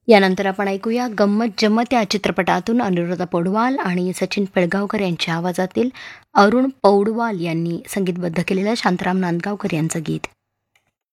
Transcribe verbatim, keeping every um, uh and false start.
यानंतर आपण ऐकूया गंमत जम्मत या चित्रपटातून अनुराधा पौडवाल आणि सचिन पिळगावकर यांच्या आवाजातील अरुण पौडवाल यांनी संगीतबद्ध केलेलं शांताराम नांदगावकर यांचं गीत.